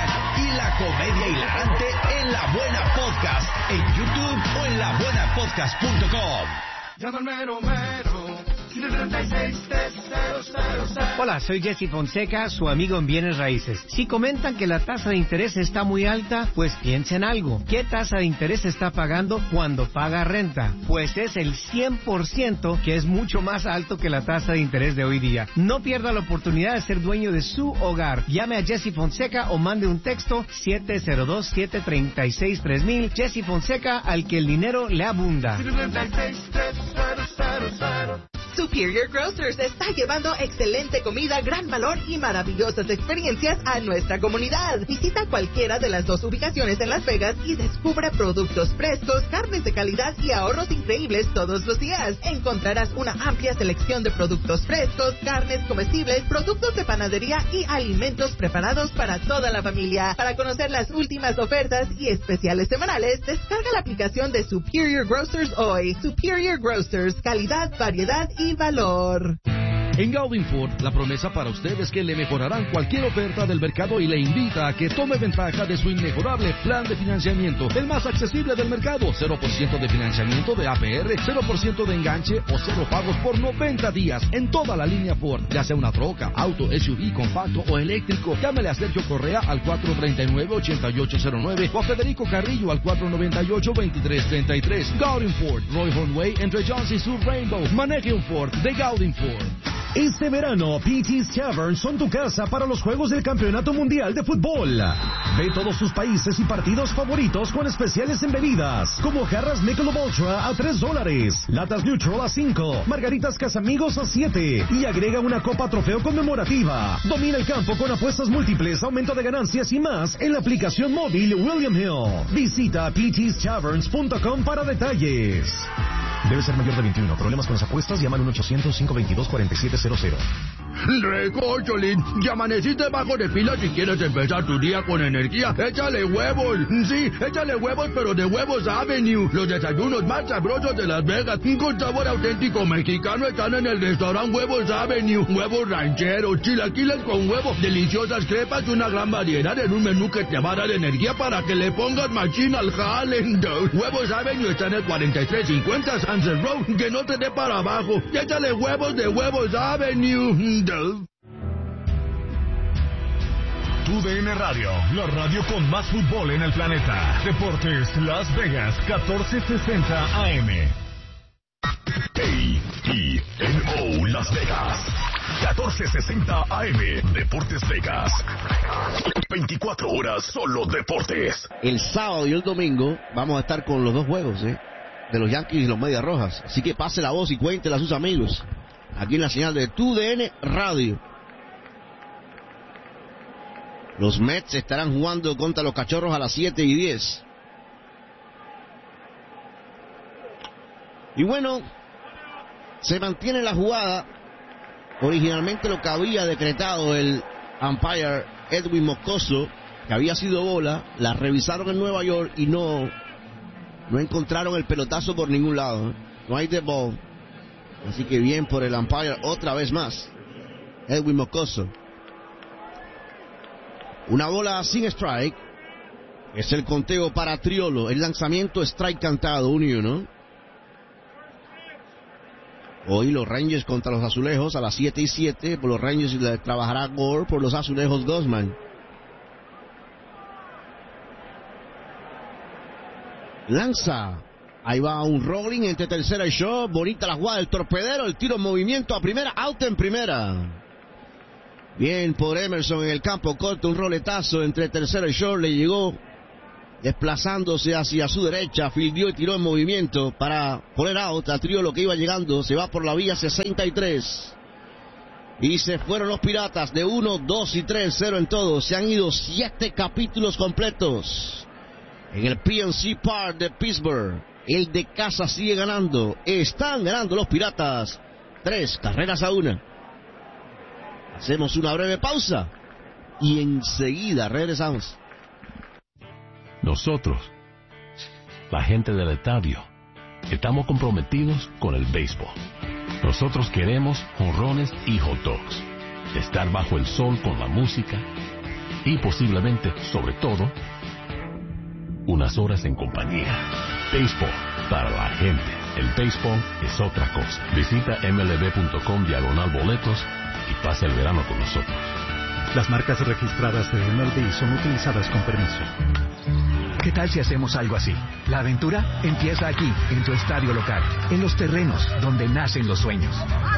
y la comedia hilarante en La Buena Podcast en YouTube o en la buena podcast punto com. Llama al mero mero, siete treinta y seis, tres cero cero cero. Hola, soy Jesse Fonseca, su amigo en Bienes Raíces. Si comentan que la tasa de interés está muy alta, pues piensen algo. ¿Qué tasa de interés está pagando cuando paga renta? Pues es el cien por ciento, que es mucho más alto que la tasa de interés de hoy día. No pierda la oportunidad de ser dueño de su hogar. Llame a Jesse Fonseca o mande un texto siete cero dos, siete tres seis, tres mil. Jesse Fonseca, al que el dinero le abunda. siete treinta y seis, tres cero cero cero. Superior Grocers está llevando excelente comida, gran valor y maravillosas experiencias a nuestra comunidad. Visita cualquiera de las dos ubicaciones en Las Vegas y descubre productos frescos, carnes de calidad y ahorros increíbles todos los días. Encontrarás una amplia selección de productos frescos, carnes comestibles, productos de panadería y alimentos preparados para toda la familia. Para conocer las últimas ofertas y especiales semanales, descarga la aplicación de Superior Grocers hoy. Superior Grocers, calidad, variedad y valor. En Gaudin Ford, la promesa para usted es que le mejorarán cualquier oferta del mercado y le invita a que tome ventaja de su inmejorable plan de financiamiento, el más accesible del mercado. cero por ciento de financiamiento de A P R, cero por ciento de enganche o cero pagos por noventa días en toda la línea Ford, ya sea una troca, auto, S U V, compacto o eléctrico. Llámele a Sergio Correa al cuatro tres nueve, ocho ocho cero nueve o a Federico Carrillo al cuatro nueve ocho, dos tres tres tres. Gaudin Ford, Roy Hornway, entre Jones y Sur Rainbow. Maneje un Ford de Gaudin Ford. Este verano, P T's Tavern son tu casa para los Juegos del Campeonato Mundial de Fútbol. Ve todos sus países y partidos favoritos con especiales en bebidas, como jarras Michelob Ultra a tres dólares, latas Neutral a cinco, margaritas Casamigos a siete y agrega una copa trofeo conmemorativa. Domina el campo con apuestas múltiples, aumento de ganancias y más en la aplicación móvil William Hill. Visita p ts taverns punto com para detalles. Debe ser mayor de veintiuno. Problemas con las apuestas, llaman al uno ochocientos, cinco veintidós, cuarenta y siete cero cero. Recócholín, ya amaneciste bajo de pila si quieres empezar tu día con energía. Échale huevos. Sí, échale huevos, pero de Huevos Avenue. Los desayunos más sabrosos de Las Vegas, con sabor auténtico mexicano, están en el restaurante Huevos Avenue. Huevos rancheros, chilaquiles con huevo, deliciosas crepas y una gran variedad en un menú que te va a dar energía para que le pongas machín al jale. Huevos Avenue está en el cuarenta y tres cincuenta Sunset Road. Que no te dé para abajo. Échale huevos de Huevos Avenue. Tu D N Radio, la radio con más fútbol en el planeta. Deportes Las Vegas, catorce sesenta A M. A T N O Las Vegas, catorce sesenta A M. Deportes Vegas. veinticuatro horas solo deportes. El sábado y el domingo vamos a estar con los dos juegos, ¿eh? De los Yankees y los Medias Rojas. Así que pase la voz y cuéntela a sus amigos. Aquí en la señal de Tu D N Radio. Los Mets estarán jugando contra los Cachorros a las siete y diez. Y bueno, se mantiene la jugada. Originalmente lo que había decretado el umpire Edwin Moscoso, que había sido bola, la revisaron en Nueva York y no, no encontraron el pelotazo por ningún lado. No hay de ball. Así que bien por el umpire otra vez más, Edwin Moscoso. Una bola sin strike. Es el conteo para Triolo. El lanzamiento strike cantado, uno y uno. Hoy los Rangers contra los Azulejos a las siete y siete. Por los Rangers trabajará Gore, por los Azulejos Gosman. Lanza Ahí va un rolling entre tercera y short. Bonita la jugada del torpedero. El tiro en movimiento a primera. Out en primera. Bien por Emerson en el campo corto. Un roletazo entre tercera y short. Le llegó desplazándose hacia su derecha. Fildió y tiró en movimiento para poner out a Trío. Lo que iba llegando. Se va por la vía sesenta y tres. Y se fueron los Piratas de uno, dos y tres, cero en todo. Se han ido siete capítulos completos en el P N C Park de Pittsburgh. El de casa sigue ganando. Están ganando los Piratas. Tres carreras a una. Hacemos una breve pausa y enseguida regresamos. Nosotros, la gente del estadio, estamos comprometidos con el béisbol. Nosotros queremos jonrones y hot dogs, estar bajo el sol con la música y posiblemente, sobre todo, unas horas en compañía. Béisbol para la gente. El béisbol es otra cosa. Visita M L B punto com diagonal boletos y pasa el verano con nosotros. Las marcas registradas de M L B son utilizadas con permiso. ¿Qué tal si hacemos algo así? La aventura empieza aquí, en tu estadio local, en los terrenos donde nacen los sueños.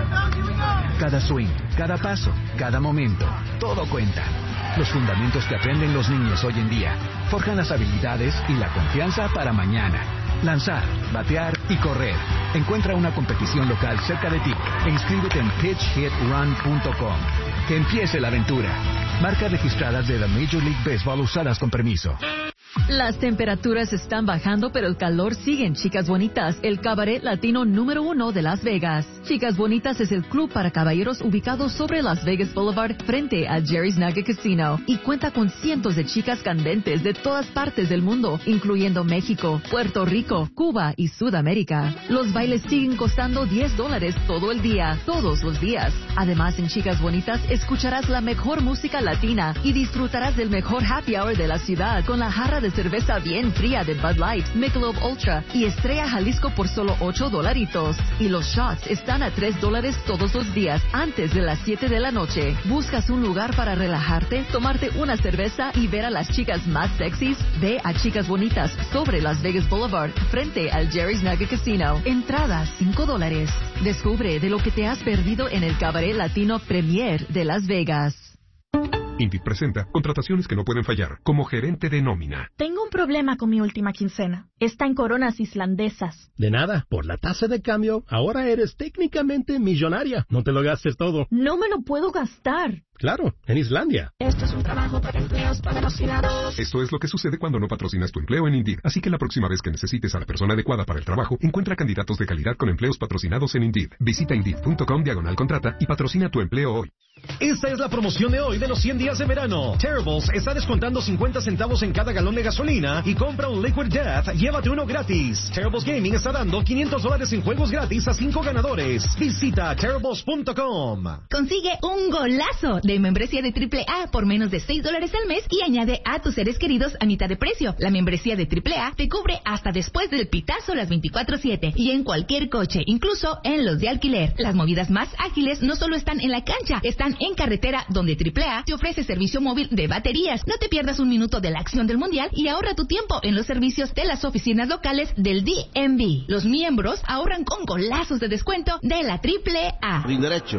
Cada swing, cada paso, cada momento, todo cuenta. Los fundamentos que aprenden los niños hoy en día forjan las habilidades y la confianza para mañana. Lanzar, batear y correr. Encuentra una competición local cerca de ti e inscríbete en pitch hit run punto com. Que empiece la aventura. Marcas registradas de la Major League Baseball usadas con permiso. Las temperaturas están bajando, pero el calor sigue en Chicas Bonitas, el cabaret latino número uno de Las Vegas. Chicas Bonitas es el club para caballeros ubicado sobre Las Vegas Boulevard frente a Jerry's Nugget Casino y cuenta con cientos de chicas candentes de todas partes del mundo, incluyendo México, Puerto Rico, Cuba y Sudamérica. Los bailes siguen costando diez dólares todo el día, todos los días. Además, en Chicas Bonitas escucharás la mejor música latina y disfrutarás del mejor happy hour de la ciudad con la jarra de cerveza bien fría de Bud Light, Michelob Ultra y Estrella Jalisco por solo ocho dolaritos. Y los shots están a tres dólares todos los días antes de las siete de la noche. ¿Buscas un lugar para relajarte, tomarte una cerveza y ver a las chicas más sexys? Ve a Chicas Bonitas sobre Las Vegas Boulevard frente al Jerry's Nugget Casino. Entradas cinco dólares. Descubre de lo que te has perdido en el Cabaret Latino Premier de Las Vegas. Indeed presenta contrataciones que no pueden fallar, como gerente de nómina. Tengo un problema con mi última quincena. Está en coronas islandesas. De nada, por la tasa de cambio, ahora eres técnicamente millonaria. No te lo gastes todo. No me lo puedo gastar. Claro, en Islandia. Esto es un trabajo para empleados patrocinados. Esto es lo que sucede cuando no patrocinas tu empleo en Indeed. Así que la próxima vez que necesites a la persona adecuada para el trabajo, encuentra candidatos de calidad con empleos patrocinados en Indeed. Visita Indeed punto com diagonal contrata y patrocina tu empleo hoy. Esta es la promoción de hoy de los cien días de verano. Terribles está descontando cincuenta centavos en cada galón de gasolina y compra un Liquid Death, llévate uno gratis. Terribles Gaming está dando quinientos dólares en juegos gratis a cinco ganadores. Visita terribles punto com. Consigue un golazo de membresía de triple A por menos de seis dólares al mes y añade a tus seres queridos a mitad de precio. La membresía de triple A te cubre hasta después del pitazo las veinticuatro siete y en cualquier coche, incluso en los de alquiler. Las movidas más ágiles no solo están en la cancha, están en carretera, donde triple A te ofrece servicio móvil de baterías. No te pierdas un minuto de la acción del mundial y ahorra tu tiempo en los servicios de las oficinas locales del D M V. Los miembros ahorran con golazos de descuento de la triple A. Ring derecho.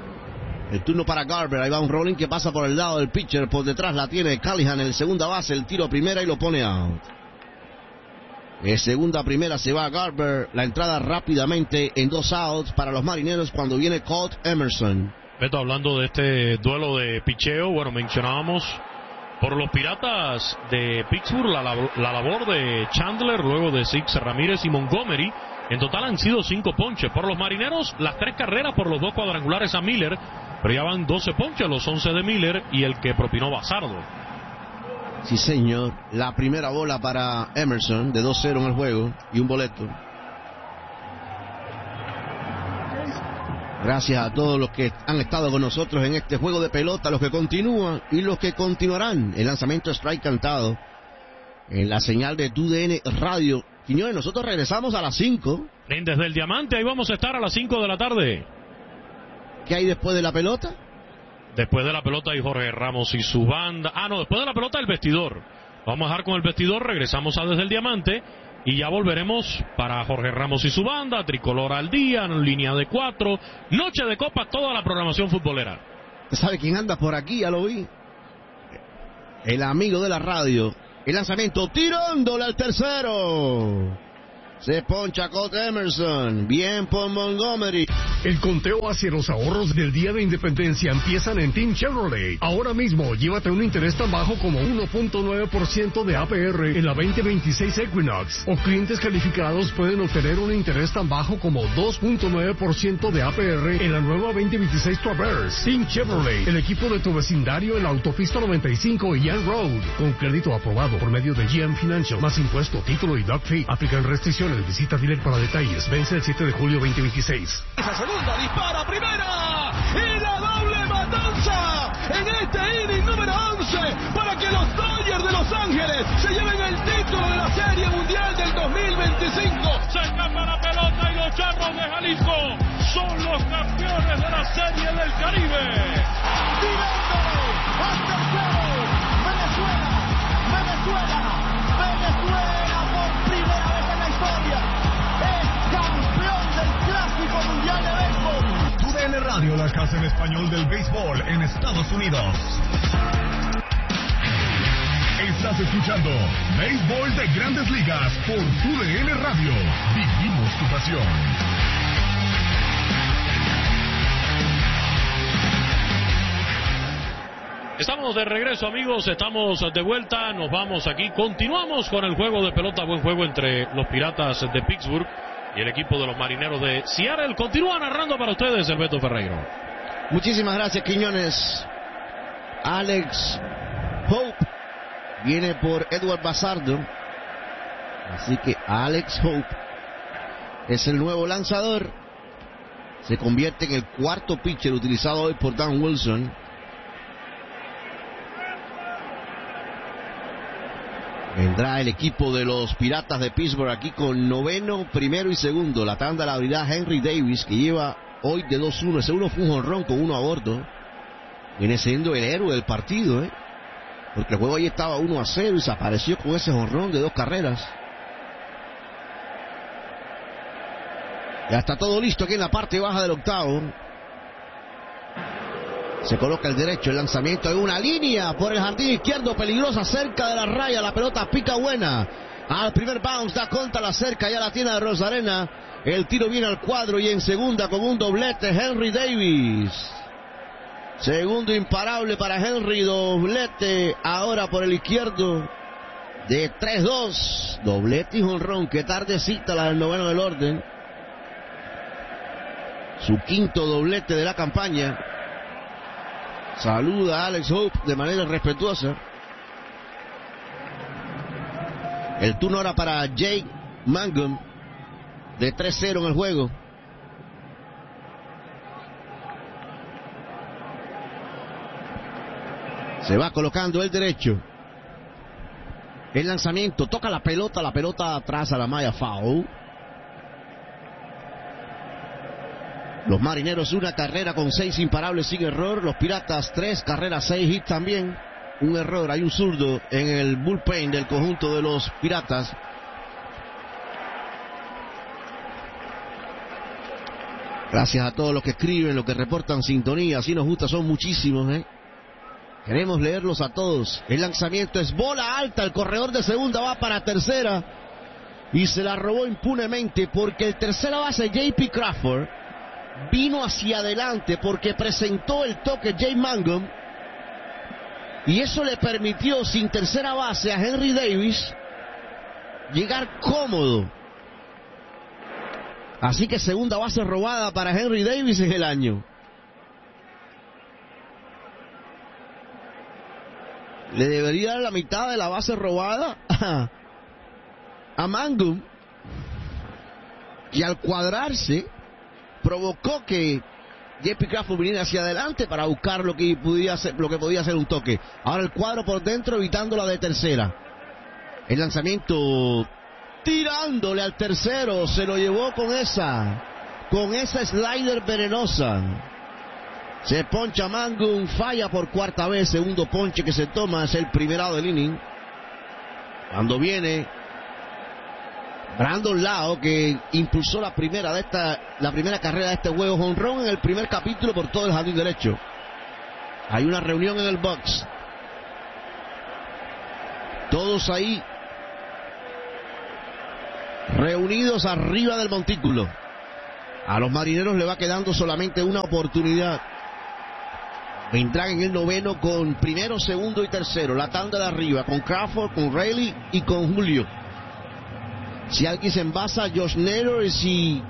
El turno para Garber. Ahí va un rolling que pasa por el lado del pitcher. Por detrás la tiene Callahan en el segunda base. El tiro a primera y lo pone out. De segunda a primera se va Garber. La entrada rápidamente en dos outs para los marineros cuando viene Colt Emerson. Beto, hablando de este duelo de picheo, bueno, mencionábamos por los Piratas de Pittsburgh la, la labor de Chandler, luego de Six Ramírez y Montgomery. En total han sido cinco ponches. Por los marineros, las tres carreras por los dos cuadrangulares a Miller, pero ya van doce ponches, los once de Miller y el que propinó Bazardo. Sí, señor. La primera bola para Emerson, de dos cero en el juego, y un boleto. Gracias a todos los que han estado con nosotros en este juego de pelota, los que continúan y los que continuarán. El lanzamiento strike cantado en la señal de Tu D N Radio. Quiñones, nosotros regresamos a las cinco. Desde el Diamante, ahí vamos a estar a las cinco de la tarde. ¿Qué hay después de la pelota? Después de la pelota hay Jorge Ramos y su banda. Ah, no, después de la pelota el vestidor. Vamos a dejar con el vestidor, regresamos a Desde el Diamante. Y ya volveremos para Jorge Ramos y su banda, Tricolor al día, en línea de cuatro, noche de copa, toda la programación futbolera. ¿Sabe quién anda por aquí? Ya lo vi. El amigo de la radio. El lanzamiento tirándole al tercero. Se poncha Colt Emerson. Bien por Montgomery. El conteo hacia los ahorros del Día de Independencia empiezan en Team Chevrolet. Ahora mismo, llévate un interés tan bajo como uno punto nueve por ciento de A P R en la veinte veintiséis Equinox. O clientes calificados pueden obtener un interés tan bajo como dos punto nueve por ciento de A P R en la nueva veinte veintiséis Traverse. Team Chevrolet, el equipo de tu vecindario en la autopista noventa y cinco y Young Road. Con crédito aprobado por medio de G M Financial. Más impuesto, título y doc fee. Aplican restricciones. Visita dealer para detalles. Vence el siete de julio veinte veintiséis. Esa segunda dispara primera y la doble matanza en este inning número once para que los Dodgers de Los Ángeles se lleven el título de la Serie Mundial del dos mil veinticinco. Se escapa la pelota y los Charros de Jalisco son los campeones de la Serie del Caribe. Tirándole al tercero. Venezuela, Venezuela, Venezuela por primera vez en la historia es campeón del Clásico Mundial de Béisbol. Tu D N Radio, la casa en español del béisbol en Estados Unidos. Estás escuchando Béisbol de Grandes Ligas por Tu D N Radio. Vivimos tu pasión. Estamos de regreso, amigos, estamos de vuelta, nos vamos aquí, continuamos con el juego de pelota, buen juego entre los Piratas de Pittsburgh y el equipo de los Marineros de Seattle. Continúa narrando para ustedes el Beto Ferreiro. Muchísimas gracias, Quiñones. Alex Hope viene por Edward Bazardo, así que Alex Hope es el nuevo lanzador, se convierte en el cuarto pitcher utilizado hoy por Dan Wilson. Vendrá el equipo de los Piratas de Pittsburgh aquí con noveno, primero y segundo. La tanda la abrirá Henry Davis, que lleva hoy de dos uno. Ese uno fue un jonrón con uno a bordo. Viene siendo el héroe del partido, ¿eh? Porque el juego ahí estaba uno a cero y se apareció con ese jonrón de dos carreras. Ya está todo listo aquí en la parte baja del octavo. Se coloca el derecho, el lanzamiento de una línea por el jardín izquierdo, peligrosa, cerca de la raya, la pelota pica buena. Al primer bounce, da contra la cerca, ya la tiene de Rosarena. El tiro viene al cuadro y en segunda con un doblete Henry Davis. Segundo imparable para Henry, doblete ahora por el izquierdo de tres dos. Doblete y jonrón, qué tardecita la del noveno del orden. Su quinto doblete de la campaña. Saluda a Alex Hope de manera respetuosa. El turno ahora para Jake Mangum de tres cero en el juego. Se va colocando el derecho. El lanzamiento, toca la pelota, la pelota atrás a la malla, foul. Los Marineros una carrera con seis imparables sin error. Los Piratas tres carreras, seis hits también. Un error, hay un zurdo en el bullpen del conjunto de los Piratas. Gracias a todos los que escriben, los que reportan sintonía. Así nos gusta, son muchísimos, ¿eh? Queremos leerlos a todos. El lanzamiento es bola alta. El corredor de segunda va para tercera. Y se la robó impunemente porque el tercera base J P Crawford vino hacia adelante porque presentó el toque Jay Mangum. Y eso le permitió sin tercera base a Henry Davis llegar cómodo. Así que segunda base robada para Henry Davis en el año. Le debería dar la mitad de la base robada a, a Mangum. Y al cuadrarse, provocó que J P Crawford viniera hacia adelante para buscar lo que podía ser, lo que podía ser un toque. Ahora el cuadro por dentro evitando la de tercera. El lanzamiento tirándole al tercero, se lo llevó con esa, con esa slider venenosa. Se poncha Mangum, falla por cuarta vez, segundo ponche que se toma, es el primerado del inning. Cuando viene Brandon Lau, que impulsó la primera de esta, la primera carrera de este juego, jonrón en el primer capítulo por todo el jardín derecho. Hay una reunión en el box. Todos ahí reunidos arriba del montículo. A los marineros le va quedando solamente una oportunidad. Vendrán en el noveno con primero, segundo y tercero. La tanda de arriba con Crawford, con Rayleigh y con Julio. Si alguien se envasa, Josh Naylor, y si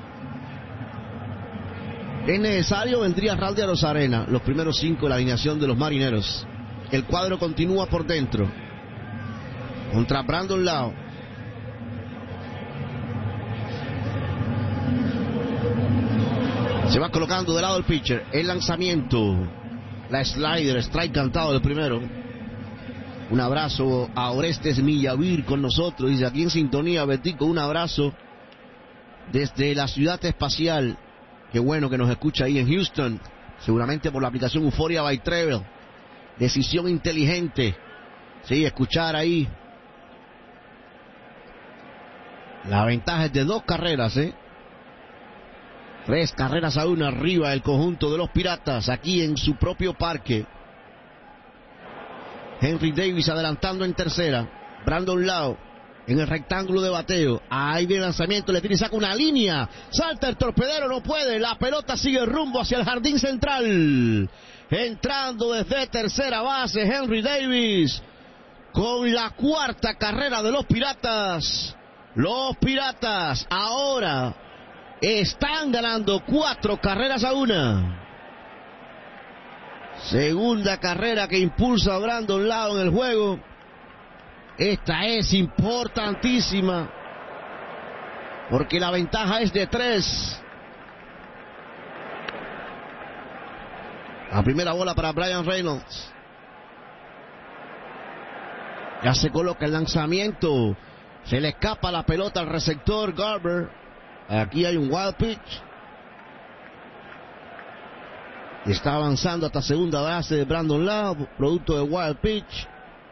es necesario, vendría Randy Arozarena. Los primeros cinco de la alineación de los marineros. El cuadro continúa por dentro. Contra Brandon Lau. Se va colocando de lado el pitcher. El lanzamiento. La slider, strike cantado del primero. Un abrazo a Orestes Millavir con nosotros. Dice aquí en sintonía, Betico, un abrazo desde la ciudad espacial. Qué bueno que nos escucha ahí en Houston. Seguramente por la aplicación Euphoria by Travel. Decisión inteligente. Sí, escuchar ahí. La ventaja es de dos carreras, ¿eh? Tres carreras a una arriba del conjunto de los Piratas, aquí en su propio parque. Henry Davis adelantando en tercera. Brandon Lau en el rectángulo de bateo. Ahí viene el lanzamiento, le tira y saca una línea. Salta el torpedero, no puede. La pelota sigue rumbo hacia el jardín central. Entrando desde tercera base, Henry Davis con la cuarta carrera de los Piratas. Los Piratas ahora están ganando cuatro carreras a una. Segunda carrera que impulsa a Brandon Lau en el juego. Esta es importantísima porque la ventaja es de tres. La primera bola para Bryan Reynolds. Ya se coloca el lanzamiento. Se le escapa la pelota al receptor Garber. Aquí hay un wild pitch. Está avanzando hasta segunda base de Brandon Lau, producto de wild pitch.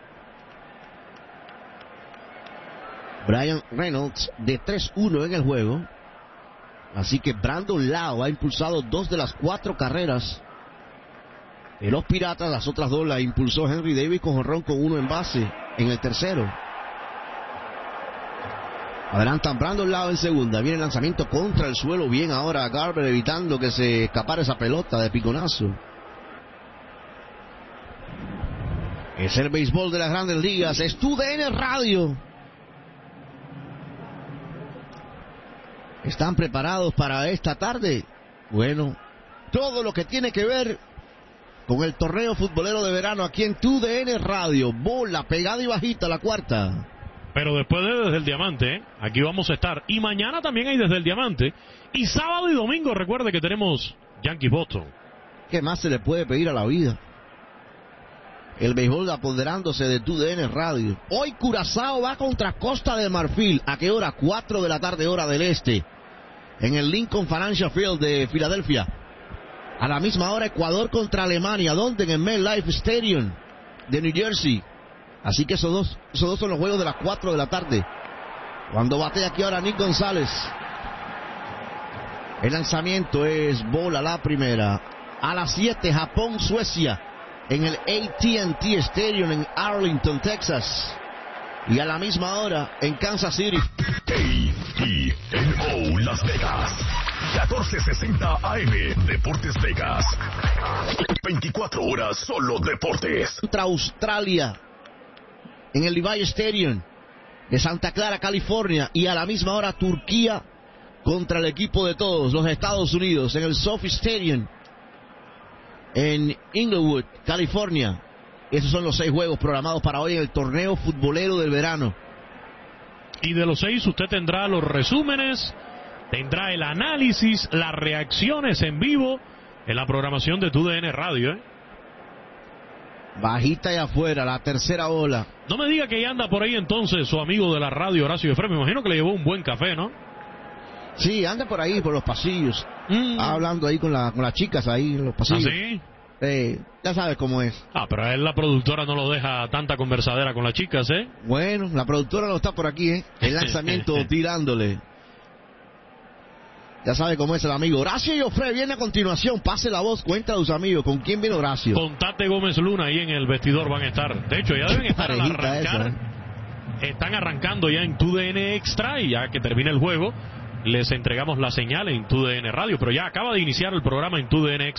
Bryan Reynolds de tres uno en el juego. Así que Brandon Lau ha impulsado dos de las cuatro carreras de los Piratas. Las otras dos las impulsó Henry Davis con jonrón con uno en base en el tercero. Adelantan Brandon Lau en segunda. Viene el lanzamiento contra el suelo. Bien ahora Garber evitando que se escapara esa pelota de piconazo. Es el béisbol de las Grandes Ligas. Es Tu D N Radio. ¿Están preparados para esta tarde? Bueno, todo lo que tiene que ver con el torneo futbolero de verano aquí en Tu D N Radio. Bola pegada y bajita, la cuarta. Pero después de Desde el Diamante, ¿eh? Aquí vamos a estar. Y mañana también hay Desde el Diamante. Y sábado y domingo, recuerde que tenemos Yankees Boston. ¿Qué más se le puede pedir a la vida? El béisbol apoderándose de Tu D N Radio. Hoy Curazao va contra Costa de Marfil. ¿A qué hora? cuatro de la tarde, hora del este. En el Lincoln Financial Field de Filadelfia. A la misma hora Ecuador contra Alemania. ¿Dónde? En el MetLife Stadium de New Jersey. Así que esos dos, esos dos son los juegos de las cuatro de la tarde. Cuando batea aquí ahora Nick González. El lanzamiento es bola la primera. A las siete, Japón, Suecia. En el A T and T Stadium en Arlington, Texas. Y a la misma hora en Kansas City. A T N O Las Vegas. catorce sesenta A M. Deportes Vegas. veinticuatro horas solo deportes. Contra Australia. En el Levi Stadium de Santa Clara, California. Y a la misma hora Turquía contra el equipo de todos, los Estados Unidos, en el Sophie Stadium en Inglewood, California. Esos son los seis juegos programados para hoy en el torneo futbolero del verano. Y de los seis usted tendrá los resúmenes, tendrá el análisis, las reacciones en vivo en la programación de Tu D N Radio, ¿eh? Bajita y afuera, la tercera ola. No me diga que ya anda por ahí entonces su amigo de la radio, Horacio Efraín. Me imagino que le llevó un buen café, ¿no? Sí, anda por ahí, por los pasillos. Mm. Hablando ahí con, la, con las chicas ahí en los pasillos. ¿Ah, sí? Eh, ya sabes cómo es. Ah, pero a él la productora no lo deja tanta conversadera con las chicas, ¿eh? Bueno, la productora no está por aquí, ¿eh? El lanzamiento tirándole. Ya sabe cómo es el amigo. Horacio y Ofre viene a continuación. Pase la voz, cuenta a tus amigos. ¿Con quién viene Horacio? Con Tate Gómez Luna ahí en el vestidor van a estar. De hecho, ya deben estar al arrancar. Esa, ¿eh? Están arrancando ya en T U D N Extra y ya que termine el juego les entregamos la señal en T U D N Radio. Pero ya acaba de iniciar el programa en T U D N Extra.